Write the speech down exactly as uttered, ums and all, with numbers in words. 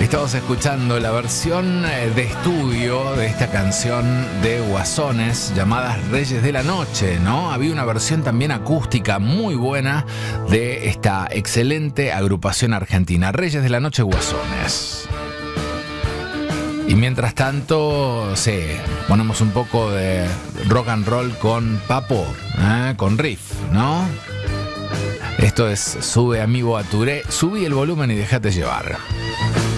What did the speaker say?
Estamos escuchando la versión de estudio de esta canción de Guasones llamada Reyes de la Noche, ¿no? Había una versión también acústica muy buena de esta excelente agrupación argentina, Reyes de la Noche, Guasones. Y mientras tanto, sí, ponemos un poco de rock and roll con Papo, ¿eh? Con riff, ¿no? Esto es Sube Amigo a Touré, subí el volumen y déjate llevar.